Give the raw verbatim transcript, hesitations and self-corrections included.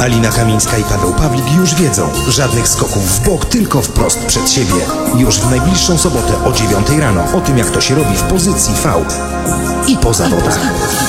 Alina Kamińska i Paweł Pawlik już wiedzą. Żadnych skoków w bok, tylko wprost przed siebie. Już w najbliższą sobotę o dziewiątej rano. O tym, jak to się robi w pozycji V. I po zawodach.